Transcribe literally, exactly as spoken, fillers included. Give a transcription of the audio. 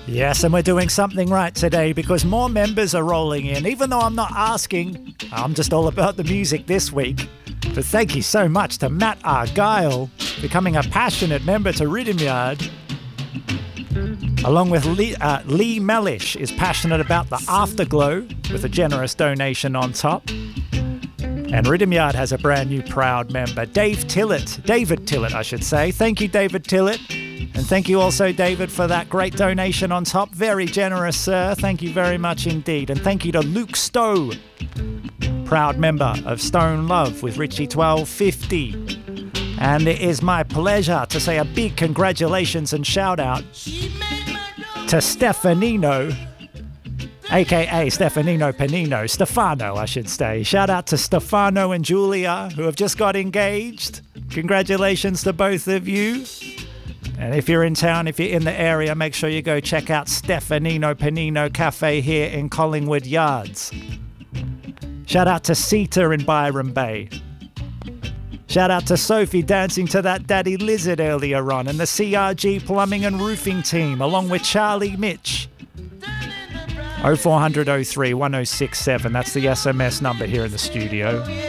Yes, and we're doing something right today because more members are rolling in. Even though I'm not asking, I'm just all about the music this week. But thank you so much to Matt Argyle, becoming a passionate member to Rhythm Yard. Along with Lee, uh, Lee Mellish is passionate about the Afterglow with a generous donation on top. And Rhythm Yard has a brand new proud member, Dave Tillett. David Tillett, I should say. Thank you, David Tillett. And thank you also, David, for that great donation on top. Very generous, sir. Thank you very much indeed. And thank you to Luke Stowe, proud member of Stone Love with Richie twelve fifty. And it is my pleasure to say a big congratulations and shout out to Stefanino, aka Stefanino Panino, Stefano, I should say. Shout out to Stefano and Julia, who have just got engaged. Congratulations to both of you. And if you're in town, if you're in the area, make sure you go check out Stefanino Panino Cafe here in Collingwood Yards. Shout out to Sita in Byron Bay. Shout out to Sophie dancing to that Daddy Lizard earlier on, and the C R G Plumbing and Roofing team, along with Charlie Mitch. oh four hundred oh three one oh six seven, that's the S M S number here in the studio.